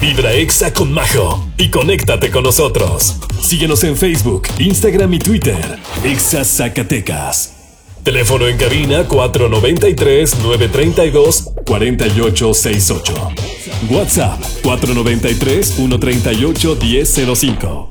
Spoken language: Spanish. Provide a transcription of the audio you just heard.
Vibra Exa con Majo y conéctate con nosotros. Síguenos en Facebook, Instagram y Twitter. Exa Zacatecas. Teléfono en cabina 493-932-4868. WhatsApp 493-138-1005.